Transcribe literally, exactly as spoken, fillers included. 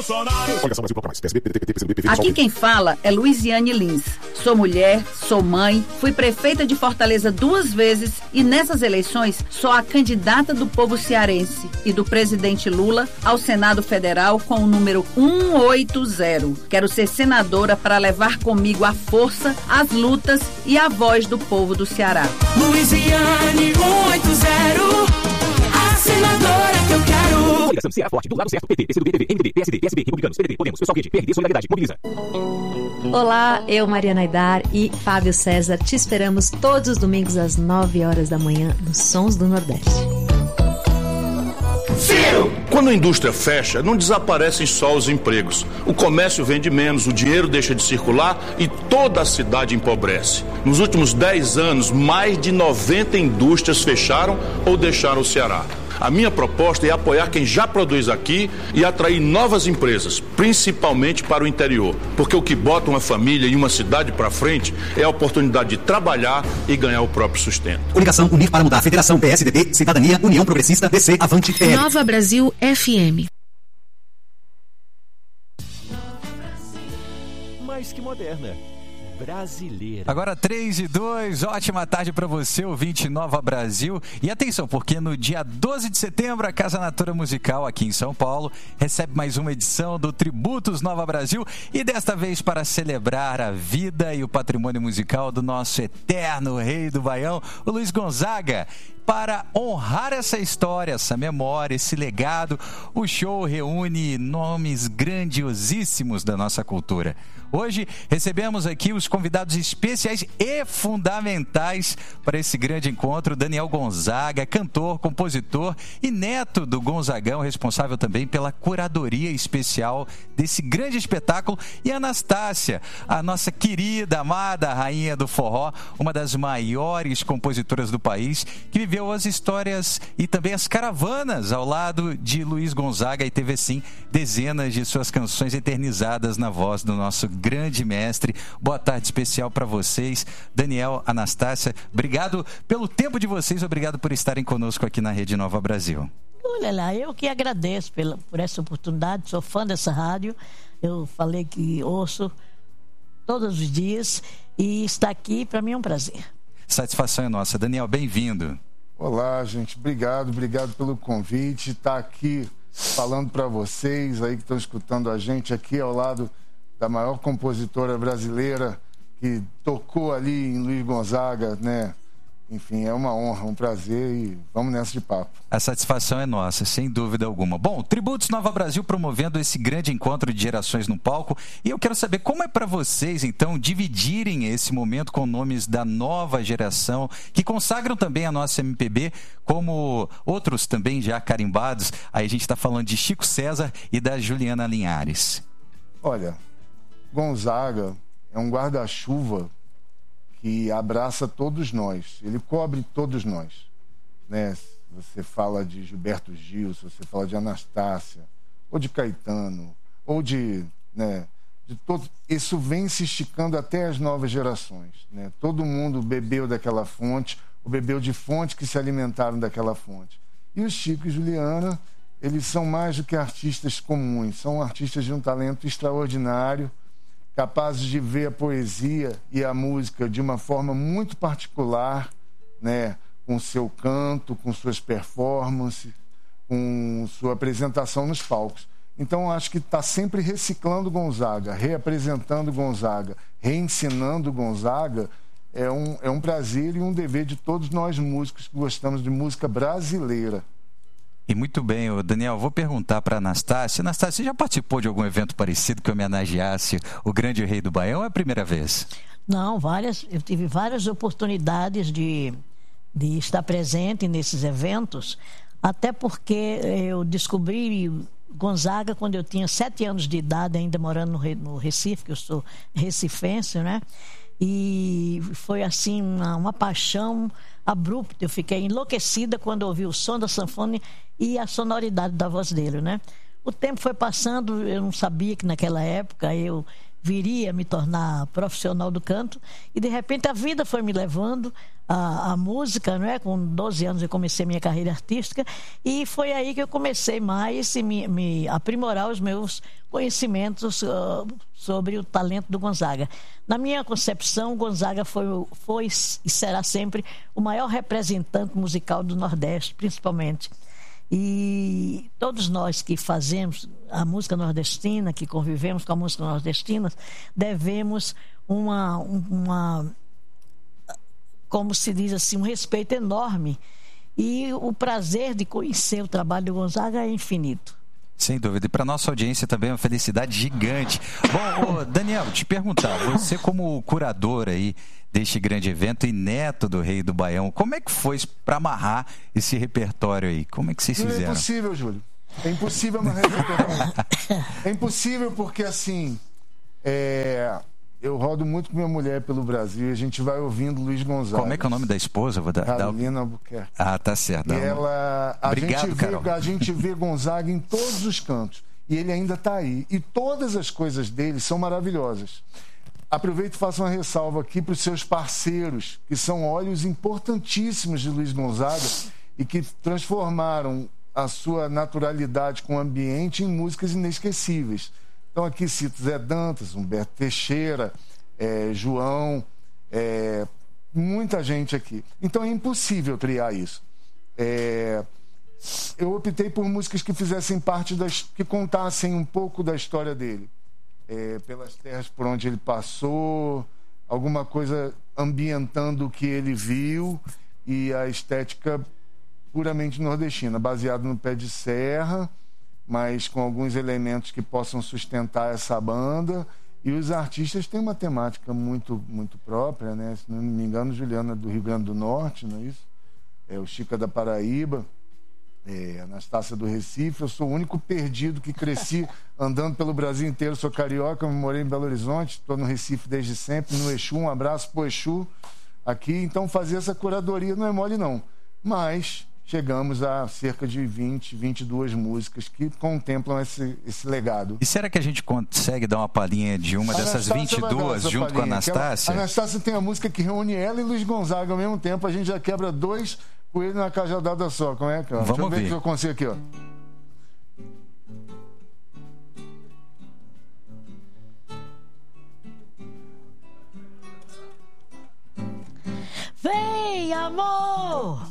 Aqui quem fala é Luiziane Lins. Sou mulher, sou mãe, fui prefeita de Fortaleza duas vezes e nessas eleições sou a candidata do povo cearense e do presidente Lula ao Senado Federal com o número cento e oitenta. Quero ser senadora para levar comigo a força, as lutas e a voz do povo do Ceará. Luiziane cento e oitenta, a senadora que eu quero. Coligação Ceará Forte, do lado certo, P T, P C do B, M D B, P S D, P S B, Republicanos, P D T, Podemos, Pessoal Rede, P R D, Solidariedade, Mobiliza. Olá, eu, Mariana Aidar e Fábio César, te esperamos todos os domingos às nove horas da manhã nos Sons do Nordeste. Ciro! Quando a indústria fecha, não desaparecem só os empregos. O comércio vende menos, o dinheiro deixa de circular e toda a cidade empobrece. Nos últimos dez anos, mais de noventa indústrias fecharam ou deixaram o Ceará. A minha proposta é apoiar quem já produz aqui e atrair novas empresas, principalmente para o interior. Porque o que bota uma família e uma cidade para frente é a oportunidade de trabalhar e ganhar o próprio sustento. Coligação Unir para Mudar, Federação P S D B, Cidadania, União Progressista, D C, Avante, P L. Nova Brasil F M. Mais que moderna. Brasileira. Agora três e dois, ótima tarde para você, ouvinte Nova Brasil. E atenção, porque no dia doze de setembro, a Casa Natura Musical aqui em São Paulo recebe mais uma edição do Tributos Nova Brasil e desta vez para celebrar a vida e o patrimônio musical do nosso eterno rei do Baião, o Luiz Gonzaga. Para honrar essa história, essa memória, esse legado, o show reúne nomes grandiosíssimos da nossa cultura. Hoje recebemos aqui os convidados especiais e fundamentais para esse grande encontro. Daniel Gonzaga, cantor, compositor e neto do Gonzagão, responsável também pela curadoria especial desse grande espetáculo. E Anastácia, a nossa querida, amada rainha do forró, uma das maiores compositoras do país, que viveu as histórias e também as caravanas ao lado de Luiz Gonzaga e teve, sim, dezenas de suas canções eternizadas na voz do nosso grande mestre. Boa tarde especial para vocês, Daniel, Anastácia. Obrigado pelo tempo de vocês, obrigado por estarem conosco aqui na Rede Nova Brasil. Olha lá, eu que agradeço pela, por essa oportunidade, sou fã dessa rádio, eu falei que ouço todos os dias e estar aqui para mim é um prazer. Satisfação é nossa. Daniel, bem-vindo. Olá, gente, obrigado, obrigado pelo convite, estar aqui falando para vocês aí que estão escutando a gente aqui ao lado da maior compositora brasileira que tocou ali em Luiz Gonzaga, né? Enfim, é uma honra, um prazer e vamos nessa de papo. A satisfação é nossa, sem dúvida alguma. Bom, Tributos Nova Brasil promovendo esse grande encontro de gerações no palco e eu quero saber como é para vocês, então, dividirem esse momento com nomes da nova geração que consagram também a nossa M P B, como outros também já carimbados. Aí a gente está falando de Chico César e da Juliana Linhares. Olha, Gonzaga é um guarda-chuva que abraça todos nós, ele cobre todos nós, né? Você fala de Gilberto Gil, se você fala de Anastácia, ou de Caetano, ou de, né, de todo, isso vem se esticando até as novas gerações, né? Todo mundo bebeu daquela fonte, ou bebeu de fontes que se alimentaram daquela fonte. E o Chico e Juliana, eles são mais do que artistas comuns, são artistas de um talento extraordinário, capazes de ver a poesia e a música de uma forma muito particular, né? Com seu canto, com suas performances, com sua apresentação nos palcos. Então, acho que está sempre reciclando Gonzaga, reapresentando Gonzaga, reensinando Gonzaga, é um, é um prazer e um dever de todos nós músicos que gostamos de música brasileira. E muito bem, Daniel, vou perguntar para a Anastácia. Anastácia, você já participou de algum evento parecido que homenageasse o grande rei do Baião ou é a primeira vez? Não, várias, eu tive várias oportunidades de, de estar presente nesses eventos, até porque eu descobri Gonzaga quando eu tinha sete anos de idade, ainda morando no, no Recife, que eu sou recifense, né? E foi assim uma, uma paixão abrupta. Eu fiquei enlouquecida quando ouvi o som da sanfona e a sonoridade da voz dele, né? O tempo foi passando, eu não sabia que naquela época eu viria me tornar profissional do canto, e de repente a vida foi me levando à, à música, não é? Com doze anos eu comecei minha carreira artística, e foi aí que eu comecei mais a me, me aprimorar os meus conhecimentos uh, sobre o talento do Gonzaga. Na minha concepção, Gonzaga foi, foi e será sempre o maior representante musical do Nordeste, principalmente. E todos nós que fazemos a música nordestina, que convivemos com a música nordestina, devemos uma, uma, como se diz assim, um respeito enorme. E o prazer de conhecer o trabalho do Gonzaga é infinito. Sem dúvida. E para nossa audiência também é uma felicidade gigante. Bom, ô, Daniel, te perguntar, você como curador aí deste grande evento e neto do Rei do Baião, como é que foi para amarrar esse repertório aí? Como é que vocês Não fizeram? É impossível, Júlio. É impossível amarrar esse repertório. É impossível porque, assim, é... eu rodo muito com minha mulher pelo Brasil e a gente vai ouvindo Luiz Gonzaga. Como é que é o nome da esposa? Vou dar, Carolina Albuquerque. Ah, tá certo. E ela... A Obrigado, gente Carol. vê, a gente vê Gonzaga em todos os cantos. E ele ainda está aí. E todas as coisas dele são maravilhosas. Aproveito e faço uma ressalva aqui para os seus parceiros, que são olhos importantíssimos de Luiz Gonzaga e que transformaram a sua naturalidade com o ambiente em músicas inesquecíveis. Então aqui cito Zé Dantas, Humberto Teixeira, é, João, é, muita gente aqui. Então é impossível triar isso. É, eu optei por músicas que fizessem parte das, que contassem um pouco da história dele. É, pelas terras por onde ele passou, alguma coisa ambientando o que ele viu e a estética puramente nordestina, baseado no pé de serra, mas com alguns elementos que possam sustentar essa banda. E os artistas têm uma temática muito, muito própria, né? Se não me engano, Juliana do Rio Grande do Norte, não é isso? É, o Chica da Paraíba. É, Anastácia do Recife. Eu sou o único perdido que cresci andando pelo Brasil inteiro. Sou carioca, morei em Belo Horizonte, estou no Recife desde sempre, no Exu. Um abraço pro Exu aqui. Então fazer essa curadoria não é mole não, mas chegamos a cerca de vinte, vinte e duas músicas que contemplam esse, esse legado. E será que a gente consegue dar uma palhinha de uma dessas vinte e duas junto com a Anastácia? A Anastácia tem a música que reúne ela e Luiz Gonzaga ao mesmo tempo. A gente já quebra dois coelhos na cajadada só. Como é que? Ó? Vamos Deixa eu ver ver. o que eu consigo aqui, ó. Vem, amor,